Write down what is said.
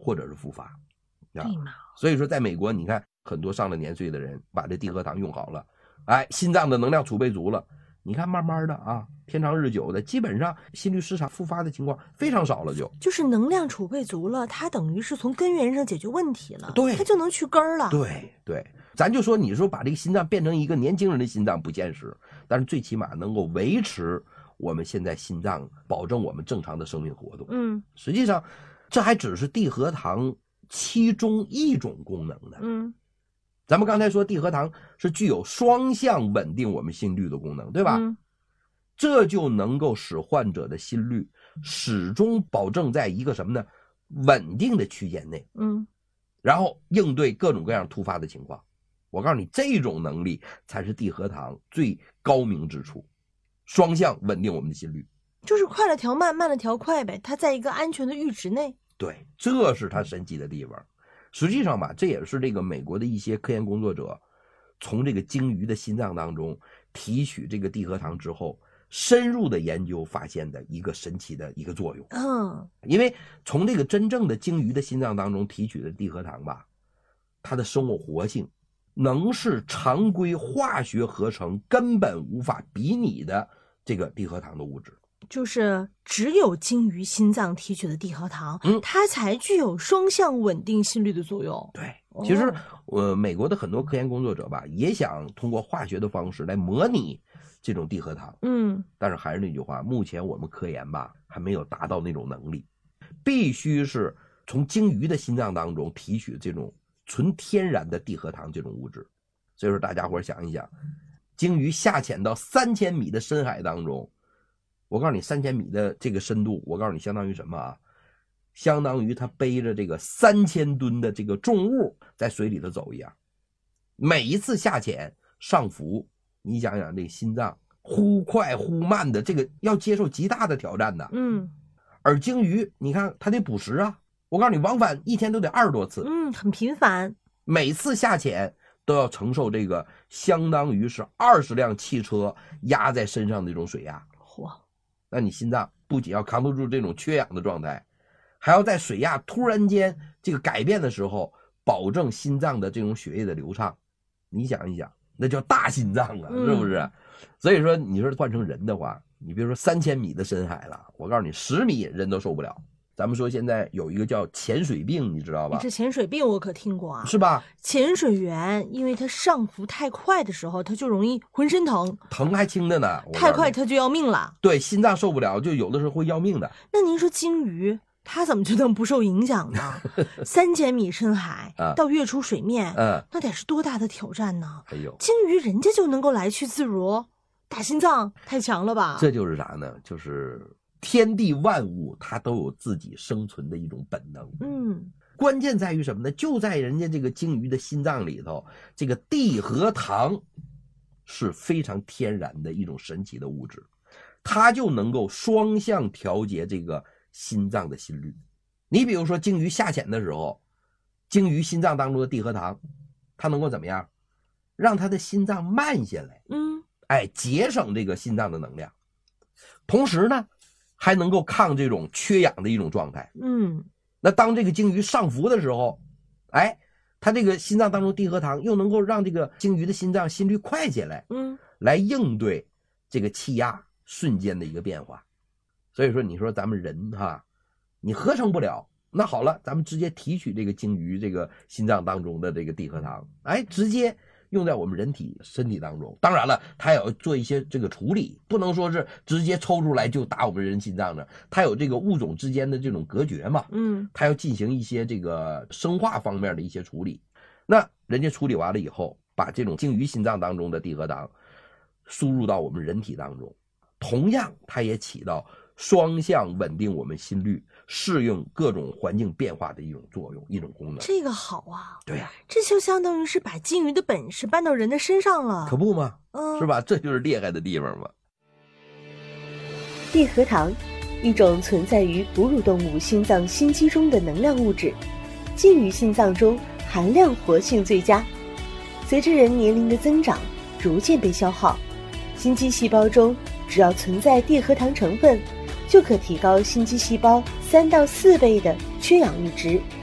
或者是复发。 对嘛？ 所以说在美国你看很多上了年岁的人把这地核糖用好了，哎，心脏的能量储备足了，你看慢慢的啊，天长日久的，基本上心律失常复发的情况非常少了， 就是能量储备足了，它等于是从根源上解决问题了， 对， 它就能去根儿了。 对对，咱就说你说把这个心脏变成一个年轻人的心脏不现实，但是最起码能够维持我们现在心脏，保证我们正常的生命活动。实际上这还只是地核糖其中一种功能呢。咱们刚才说地核糖是具有双向稳定我们心率的功能，对吧？这就能够使患者的心率始终保证在一个什么呢？稳定的区间内。然后应对各种各样突发的情况。我告诉你，这种能力才是地核糖最高明之处，双向稳定我们的心率。 就是快了调慢，慢了调快呗，它在一个安全的阈值内。 对，这是它神奇的地方。实际上吧，这也是这个美国的一些科研工作者从这个鲸鱼的心脏当中提取这个地核糖之后，深入的研究发现的一个神奇的一个作用。因为从这个真正的鲸鱼的心脏当中提取的地核糖吧，它的生物活性能是常规化学合成根本无法比拟的这个地核糖的物质。 就是只有鲸鱼心脏提取的地核糖，它才具有双向稳定心率的作用。 对，其实美国的很多科研工作者吧，也想通过化学的方式来模拟这种地核糖。但是还是那句话，目前我们科研吧还没有达到那种能力，必须是从鲸鱼的心脏当中提取这种纯天然的地核糖这种物质。所以说大家伙想一想，鲸鱼下潜到3000米的深海当中，我告诉你3000米的这个深度，我告诉你相当于什么啊？相当于他背着这个3000吨的这个重物在水里头走一样。每一次下潜上浮，你想想这心脏忽快忽慢的，这个要接受极大的挑战的。而鲸鱼你看它得捕食啊，我告诉你往返一天都得20多次。 很频繁， 每次下潜都要承受这个相当于是20辆汽车压在身上的这种水压。那你心脏不仅要扛得住这种缺氧的状态，还要在水压突然间这个改变的时候保证心脏的这种血液的流畅。你想一想，那叫大心脏啊，是不是？所以说你说换成人的话，你比如说3000米的深海了，我告诉你10米人都受不了。咱们说现在有一个叫潜水病，你知道吧？ 这潜水病我可听过啊， 是吧？ 潜水员因为他上浮太快的时候，他就容易浑身疼， 疼还轻的呢， 太快他就要命了。 对，心脏受不了，就有的时候会要命的。 那您说鲸鱼它怎么就能不受影响呢？3000米深海到跃出水面，那得是多大的挑战呢？鲸鱼人家就能够来去自如，打心脏太强了吧？ 这就是啥呢？就是天地万物它都有自己生存的一种本能。关键在于什么呢？就在人家这个鲸鱼的心脏里头，这个地核糖是非常天然的一种神奇的物质，它就能够双向调节这个心脏的心率。你比如说鲸鱼下潜的时候，鲸鱼心脏当中的地核糖它能够怎么样？让它的心脏慢下来，节省这个心脏的能量，同时呢还能够抗这种缺氧的一种状态。那当这个鲸鱼上浮的时候，它这个心脏当中地核糖又能够让这个鲸鱼的心脏心率快起来，来应对这个气压瞬间的一个变化。所以说你说咱们人你合成不了，那好了，咱们直接提取这个鲸鱼这个心脏当中的这个地核糖，直接用在我们身体当中。当然了，它也要做一些这个处理，不能说是直接抽出来就打我们人心脏的，它有这个物种之间的这种隔绝嘛。它要进行一些这个生化方面的一些处理。那人家处理完了以后，把这种鲸鱼心脏当中的地核糖输入到我们人体当中，同样它也起到双向稳定我们心率、适应各种环境变化的一种作用、一种功能。 这个好啊。 对呀， 这就相当于是把鲸鱼的本事搬到人的身上了。 可不嘛，是吧？这就是厉害的地方嘛。 地核糖，一种存在于哺乳动物心脏心肌中的能量物质，鲸鱼心脏中含量活性最佳。随着人年龄的增长，逐渐被消耗，心肌细胞中只要存在地核糖成分，就可提高心肌细胞3到4倍的缺氧阈值，